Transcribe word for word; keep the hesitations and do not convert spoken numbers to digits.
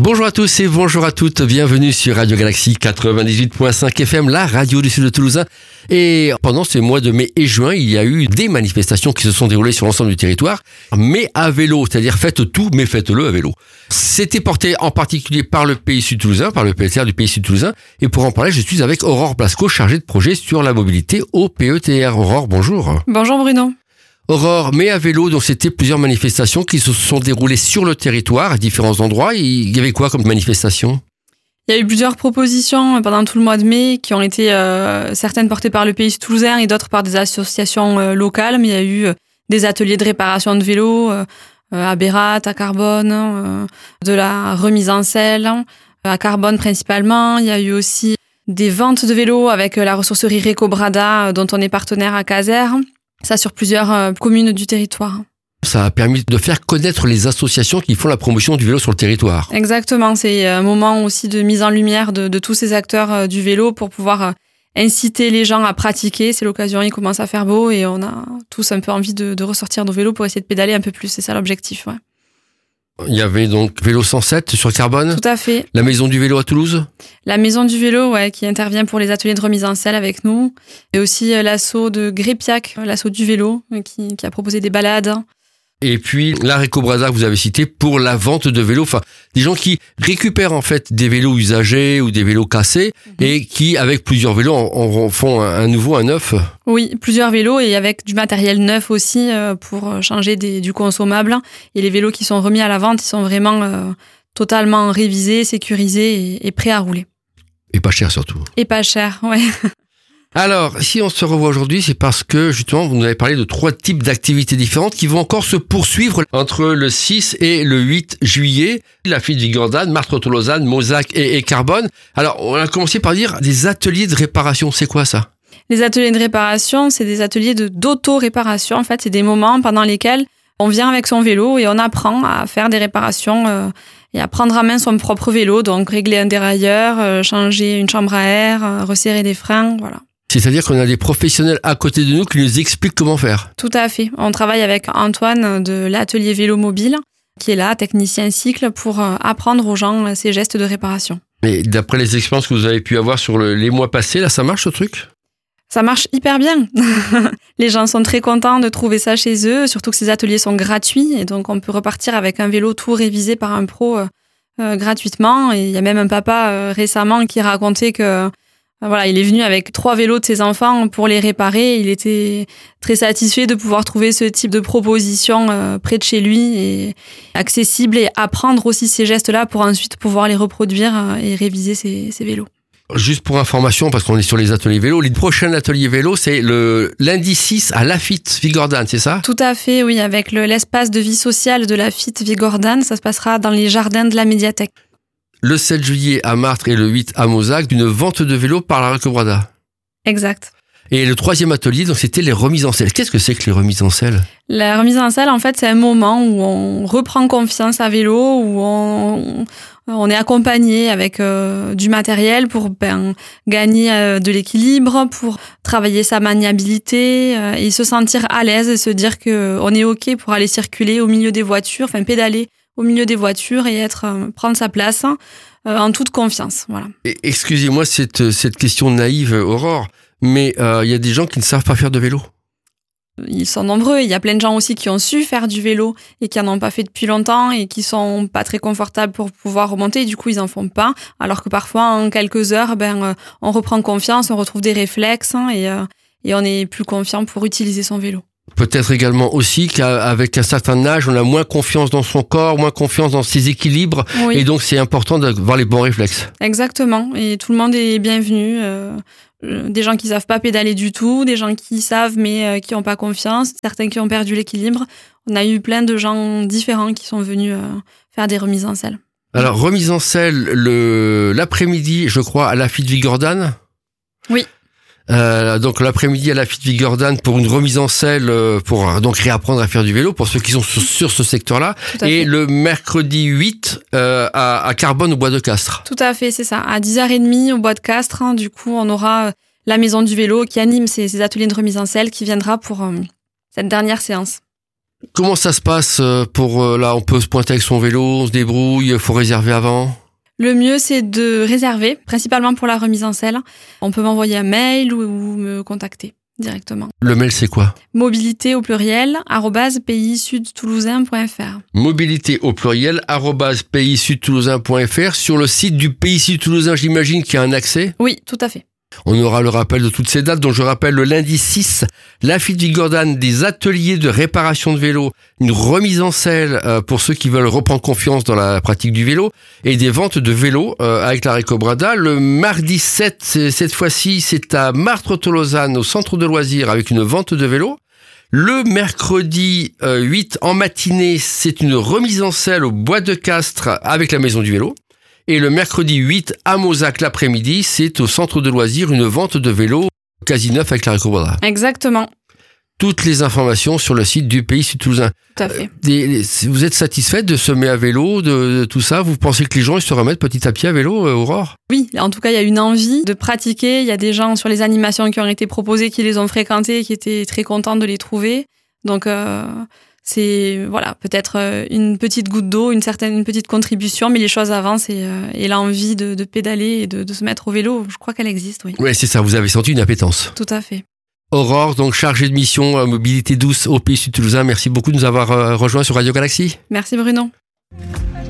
Bonjour à tous et bonjour à toutes, bienvenue sur Radio Galaxie quatre-vingt-dix-huit virgule cinq F M, la radio du Sud de Toulousain. Et pendant ces mois de mai et juin, il y a eu des manifestations qui se sont déroulées sur l'ensemble du territoire, mais à vélo, c'est-à-dire faites tout, mais faites-le à vélo. C'était porté en particulier par le Pays Sud Toulousain, par le P E T R du Pays Sud Toulousain. Et pour en parler, je suis avec Aurore Blasco, chargée de projet sur la mobilité au P E T R. Aurore, bonjour. Bonjour Bruno. Aurore, mais à vélo, donc c'était plusieurs manifestations qui se sont déroulées sur le territoire à différents endroits. Il y avait quoi comme manifestation ? Il y a eu plusieurs propositions pendant tout le mois de mai qui ont été euh, certaines portées par le Pays Sud Toulousain et d'autres par des associations euh, locales. Mais il y a eu euh, des ateliers de réparation de vélos euh, à Bérat, à Carbone, euh, de la remise en selle euh, à Carbone principalement. Il y a eu aussi des ventes de vélos avec la ressourcerie Recobrada euh, dont on est partenaire à Caser. Ça sur plusieurs euh, communes du territoire. Ça a permis de faire connaître les associations qui font la promotion du vélo sur le territoire. Exactement, c'est un moment aussi de mise en lumière de, de tous ces acteurs euh, du vélo pour pouvoir euh, inciter les gens à pratiquer. C'est l'occasion, il commence à faire beau et on a tous un peu envie de, de ressortir nos vélos pour essayer de pédaler un peu plus. C'est ça l'objectif, ouais. Il y avait donc Vélo cent sept sur Carbone. Tout à fait. La Maison du Vélo à Toulouse. La Maison du Vélo, ouais, qui intervient pour les ateliers de remise en selle avec nous. Et aussi euh, l'assaut de Grépiac, l'assaut du vélo, euh, qui, qui a proposé des balades. Et puis la Recobrada que vous avez cité pour la vente de vélos, enfin des gens qui récupèrent en fait des vélos usagés ou des vélos cassés mmh. et qui avec plusieurs vélos en, en font un, un nouveau, un neuf. Oui, plusieurs vélos et avec du matériel neuf aussi euh, pour changer des, du consommable. Et les vélos qui sont remis à la vente, ils sont vraiment euh, totalement révisés, sécurisés et, et prêts à rouler. Et pas cher surtout. Et pas cher, ouais. Alors, si on se revoit aujourd'hui, c'est parce que, justement, vous nous avez parlé de trois types d'activités différentes qui vont encore se poursuivre entre le six et le huit juillet. La Fête Vigordane, Martres-Tolosane, Mozac et, et Carbone. Alors, on a commencé par dire des ateliers de réparation. C'est quoi ça ? Les ateliers de réparation, c'est des ateliers de, d'auto-réparation. En fait, c'est des moments pendant lesquels on vient avec son vélo et on apprend à faire des réparations euh, et à prendre en main son propre vélo. Donc, régler un dérailleur, euh, changer une chambre à air, euh, resserrer des freins, voilà. C'est-à-dire qu'on a des professionnels à côté de nous qui nous expliquent comment faire. Tout à fait. On travaille avec Antoine de l'atelier vélo mobile, qui est là, technicien cycle, pour apprendre aux gens ces gestes de réparation. Mais d'après les expériences que vous avez pu avoir sur le, les mois passés, là, ça marche ce truc ? Ça marche hyper bien. Les gens sont très contents de trouver ça chez eux, surtout que ces ateliers sont gratuits. Et donc, on peut repartir avec un vélo tout révisé par un pro euh, euh, gratuitement. Et il y a même un papa euh, récemment qui racontait que Voilà, il est venu avec trois vélos de ses enfants pour les réparer. Il était très satisfait de pouvoir trouver ce type de proposition euh, près de chez lui et accessible et apprendre aussi ces gestes-là pour ensuite pouvoir les reproduire euh, et réviser ses, ses vélos. Juste pour information, parce qu'on est sur les ateliers vélo, le prochain atelier vélo, c'est le lundi six à Lafitte Vigordane, c'est ça ? Tout à fait, oui, avec le, l'espace de vie sociale de Lafitte Vigordane. Ça se passera dans les jardins de la médiathèque. Le sept juillet à Martres et le huit à Mozac, d'une vente de vélos par la Recobrada. Exact. Et le troisième atelier, donc c'était les remises en selle. Qu'est-ce que c'est que les remises en selle ? La remise en selle, en fait, c'est un moment où on reprend confiance à vélo, où on, on est accompagné avec euh, du matériel pour ben, gagner euh, de l'équilibre, pour travailler sa maniabilité euh, et se sentir à l'aise et se dire qu'on est OK pour aller circuler au milieu des voitures, enfin pédaler au milieu des voitures et être euh, prendre sa place euh, en toute confiance. Voilà. Et excusez-moi cette, cette question naïve, Aurore, mais il euh, y a des gens qui ne savent pas faire de vélo. Ils sont nombreux. Il y a plein de gens aussi qui ont su faire du vélo et qui n'en ont pas fait depuis longtemps et qui sont pas très confortables pour pouvoir remonter. Et du coup, ils en font pas. Alors que parfois, en quelques heures, ben, euh, on reprend confiance, on retrouve des réflexes hein, et, euh, et on est plus confiant pour utiliser son vélo. Peut-être également aussi qu'avec un certain âge, on a moins confiance dans son corps, moins confiance dans ses équilibres. Oui. Et donc, c'est important d'avoir les bons réflexes. Exactement. Et tout le monde est bienvenu. Euh, des gens qui savent pas pédaler du tout, des gens qui savent mais euh, qui ont pas confiance, certains qui ont perdu l'équilibre. On a eu plein de gens différents qui sont venus euh, faire des remises en selle. Alors, remise en selle le, l'après-midi, je crois, à Lafitte Vigordane. Oui. Euh, donc l'après-midi à Lafitte Vigordane pour une remise en selle pour euh, donc réapprendre à faire du vélo pour ceux qui sont sur, sur ce secteur-là. Et fait. Le mercredi huit euh, à, à Carbone au Bois de Castres. Tout à fait, c'est ça. À dix heures trente au Bois de Castres, hein, du coup, on aura la Maison du Vélo qui anime ces, ces ateliers de remise en selle qui viendra pour euh, cette dernière séance. Comment ça se passe pour, euh, là, on peut se pointer avec son vélo, on se débrouille, il faut réserver avant ? Le mieux, c'est de réserver, principalement pour la remise en selle. On peut m'envoyer un mail ou, ou me contacter directement. Le mail, c'est quoi ? Mobilité au pluriel, arrobase pays sud toulousain point f r. Mobilité au pluriel, arrobase pays sud toulousain point f r. Sur le site du Pays Sud Toulousain, j'imagine qu'il y a un accès ? Oui, tout à fait. On aura le rappel de toutes ces dates, dont je rappelle le lundi six, la Fête Vigordane, des ateliers de réparation de vélo, une remise en selle euh, pour ceux qui veulent reprendre confiance dans la pratique du vélo, et des ventes de vélos euh, avec la Recobrada. Le mardi sept, cette fois-ci, c'est à Martres-Tolosane, au centre de loisirs, avec une vente de vélos. Le mercredi euh, huit, en matinée, c'est une remise en selle au Bois de Castres avec la Maison du Vélo. Et le mercredi huit, à Mozac, l'après-midi, c'est au centre de loisirs une vente de vélos quasi neuf avec la Recobrada. Exactement. Toutes les informations sur le site du Pays Sud Toulousain. Tout à fait. Euh, vous êtes satisfaite de semer à vélo, de, de tout ça ? Vous pensez que les gens ils se remettent petit à petit à vélo, euh, Aurore ? Oui, en tout cas, il y a une envie de pratiquer. Il y a des gens sur les animations qui ont été proposées, qui les ont fréquentées, qui étaient très contents de les trouver. Donc, euh, c'est voilà, peut-être une petite goutte d'eau, une certaine une petite contribution, mais les choses avancent et, euh, et l'envie de, de pédaler et de, de se mettre au vélo, je crois qu'elle existe, oui. Oui, c'est ça, vous avez senti une appétence. Tout à fait. Aurore, donc chargée de mission euh, mobilité douce au Pays Sud Toulousain, merci beaucoup de nous avoir euh, rejoints sur Radio Galaxy. Merci Bruno.